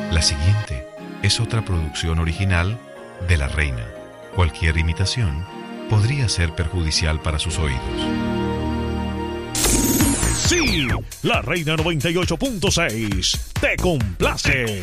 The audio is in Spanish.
La siguiente es otra producción original de La Reina. Cualquier imitación podría ser perjudicial para sus oídos. Sí, La Reina 98.6 te complace.